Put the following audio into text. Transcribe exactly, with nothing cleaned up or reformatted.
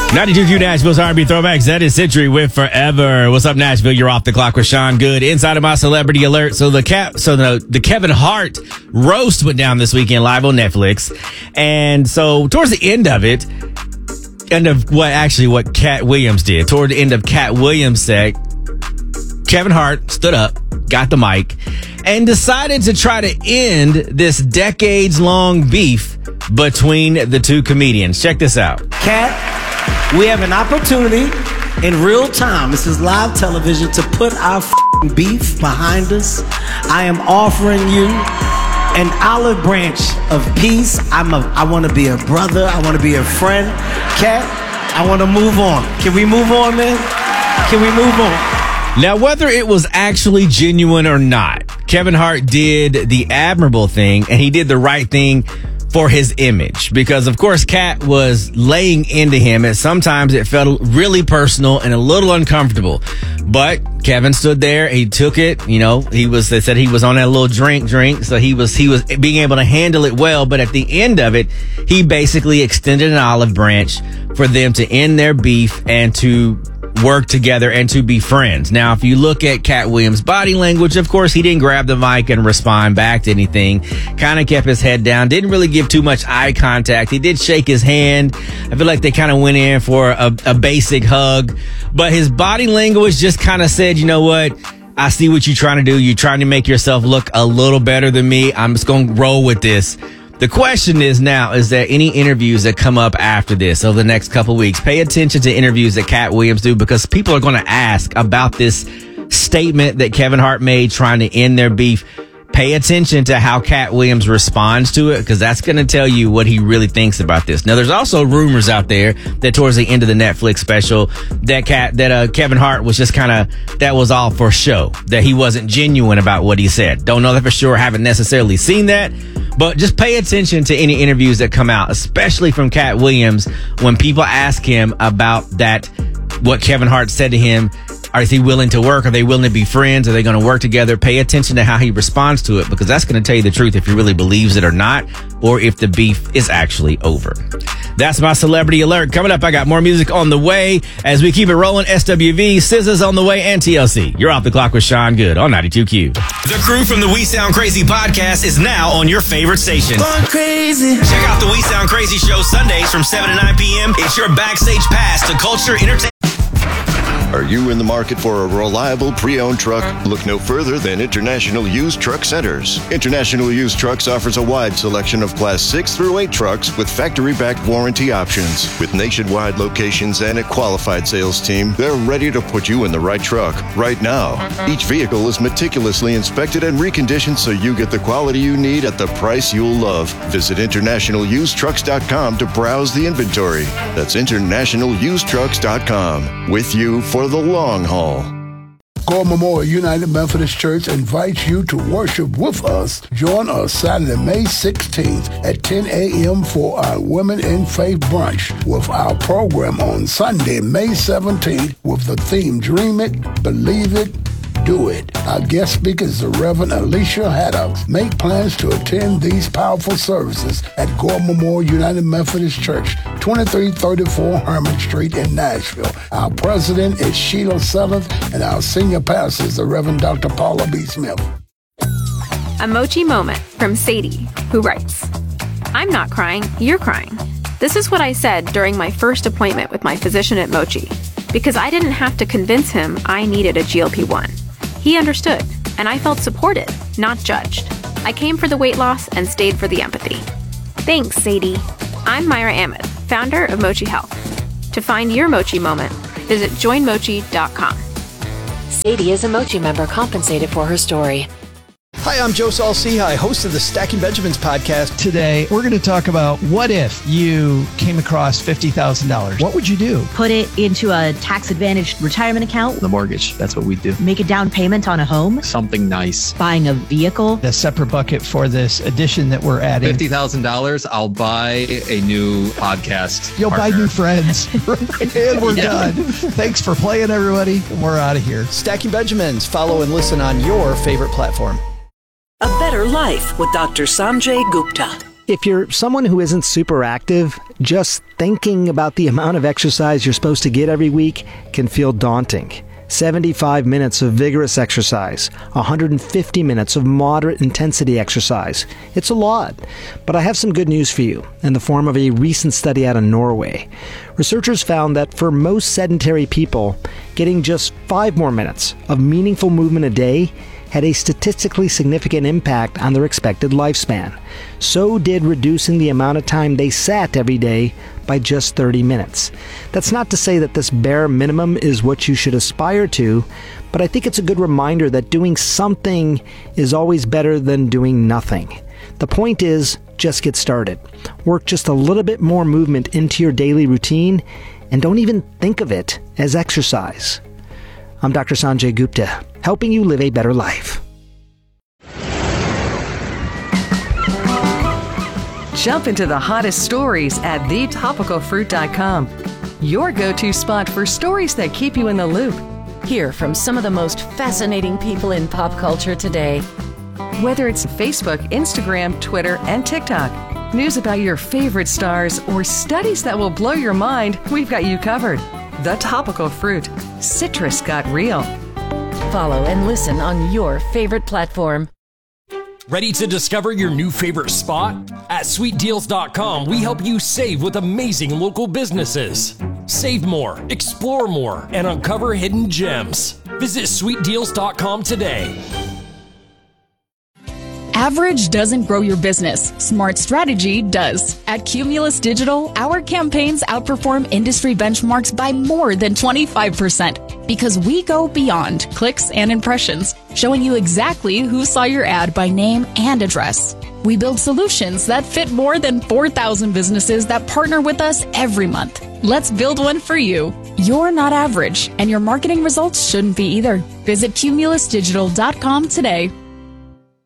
ninety-two Q Nashville's R and B Throwbacks. That is Century with Forever. What's up, Nashville? You're off the clock with Sean Good. Inside of my celebrity alert. So the cap, so the the Kevin Hart roast went down this weekend live on Netflix, and so towards the end of it, end of what actually what Cat Williams did. Toward the end of Cat Williams' set, Kevin Hart stood up, got the mic, and decided to try to end this decades-long beef between the two comedians. Check this out. Cat, we have an opportunity in real time, this is live television, to put our f***ing beef behind us. I am offering you an olive branch of peace. I'm a, I want to be a brother. I want to be a friend. Cat, I want to move on. Can we move on, man? Can we move on? Now, whether it was actually genuine or not, Kevin Hart did the admirable thing, and he did the right thing for his image. Because, of course, Kat was laying into him, and sometimes it felt really personal and a little uncomfortable. But Kevin stood there, he took it, you know, he was, they said he was on that little drink drink, so he was, he was being able to handle it well. But at the end of it, he basically extended an olive branch for them to end their beef and to work together and to be friends. Now, if you look at Cat Williams' body language, of course, he didn't grab the mic and respond back to anything. Kind of kept his head down. Didn't really give too much eye contact. He did shake his hand. I feel like they kind of went in for a, a basic hug. But his body language just kind of said, you know what? I see what you're trying to do. You're trying to make yourself look a little better than me. I'm just going to roll with this. The question is now, is there any interviews that come up after this over the next couple weeks? Pay attention to interviews that Cat Williams do, because people are going to ask about this statement that Kevin Hart made trying to end their beef. Pay attention to how Cat Williams responds to it, because that's going to tell you what he really thinks about this. Now, there's also rumors out there that towards the end of the Netflix special that Cat, that uh, Kevin Hart was just kind of, that was all for show, that he wasn't genuine about what he said. Don't know that for sure. Haven't necessarily seen that. But just pay attention to any interviews that come out, especially from Cat Williams, when people ask him about that, what Kevin Hart said to him. Is he willing to work? Are they willing to be friends? Are they going to work together? Pay attention to how he responds to it, because that's going to tell you the truth if he really believes it or not, or if the beef is actually over. That's my celebrity alert. Coming up, I got more music on the way as we keep it rolling. S W V, S Z A's on the way, and T L C. You're off the clock with Sean Good on ninety-two Q. The crew from the We Sound Crazy podcast is now on your favorite station. Going crazy. Check out the We Sound Crazy show Sundays from seven to nine p.m. It's your backstage pass to culture, entertainment. Are you in the market for a reliable pre-owned truck? Look no further than International Used Truck Centers. International Used Trucks offers a wide selection of Class six through eight trucks with factory-backed warranty options. With nationwide locations and a qualified sales team, they're ready to put you in the right truck right now. Each vehicle is meticulously inspected and reconditioned so you get the quality you need at the price you'll love. Visit international used trucks dot com to browse the inventory. That's international used trucks dot com. With you for the long haul. Gore Memorial United Methodist Church invites you to worship with us. Join us Saturday, May sixteenth at ten a.m. for our Women in Faith brunch, with our program on Sunday, May seventeenth, with the theme Dream It, Believe It, Do It. Our guest speaker is the Reverend Alicia Haddock. Make plans to attend these powerful services at Gore Memorial United Methodist Church, twenty-three thirty-four Herman Street in Nashville. Our president is Sheila Seventh, and our senior pastor is the Reverend Doctor Paula B. Smith. A Mochi moment from Sadie, who writes, I'm not crying, you're crying. This is what I said during my first appointment with my physician at Mochi, because I didn't have to convince him I needed a G L P one. He understood, and I felt supported, not judged. I came for the weight loss and stayed for the empathy. Thanks, Sadie. I'm Myra Ahmed, founder of Mochi Health. To find your Mochi moment, visit join mochi dot com. Sadie is a Mochi member compensated for her story. Hi, I'm Joe Saul-Sehy, host of the Stacking Benjamins podcast. Today, we're going to talk about what if you came across fifty thousand dollars. What would you do? Put it into a tax-advantaged retirement account. The mortgage, that's what we do. Make a down payment on a home. Something nice. Buying a vehicle. A separate bucket for this addition that we're adding. fifty thousand dollars, I'll buy a new podcast You'll partner. buy new friends. And we're Yeah. done. Thanks for playing, everybody. And we're out of here. Stacking Benjamins. Follow and listen on your favorite platform. A Better Life with Doctor Sanjay Gupta. If you're someone who isn't super active, just thinking about the amount of exercise you're supposed to get every week can feel daunting. seventy-five minutes of vigorous exercise, one hundred fifty minutes of moderate intensity exercise. It's a lot, but I have some good news for you in the form of a recent study out of Norway. Researchers found that for most sedentary people, getting just five more minutes of meaningful movement a day had a statistically significant impact on their expected lifespan. So did reducing the amount of time they sat every day by just thirty minutes. That's not to say that this bare minimum is what you should aspire to, but I think it's a good reminder that doing something is always better than doing nothing. The point is, just get started. Work just a little bit more movement into your daily routine, and don't even think of it as exercise. I'm Doctor Sanjay Gupta, helping you live a better life. Jump into the hottest stories at the topical fruit dot com. Your go-to spot for stories that keep you in the loop. Hear from some of the most fascinating people in pop culture today. Whether it's Facebook, Instagram, Twitter, and TikTok, news about your favorite stars, or studies that will blow your mind, we've got you covered. The Topical Fruit. Citrus got real. Follow and listen on your favorite platform. Ready to discover your new favorite spot? At sweet deals dot com, we help you save with amazing local businesses. Save more, explore more, and uncover hidden gems. Visit sweet deals dot com today. Average doesn't grow your business. Smart strategy does. At Cumulus Digital, our campaigns outperform industry benchmarks by more than twenty-five percent because we go beyond clicks and impressions, showing you exactly who saw your ad by name and address. We build solutions that fit more than four thousand businesses that partner with us every month. Let's build one for you. You're not average, and your marketing results shouldn't be either. Visit Cumulus Digital dot com today.